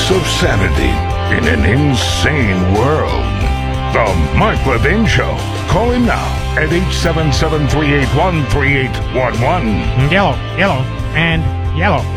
dose of sanity in an insane world. The Mark Levin Show. Call him now at 877-381-3811. Yellow, and yellow.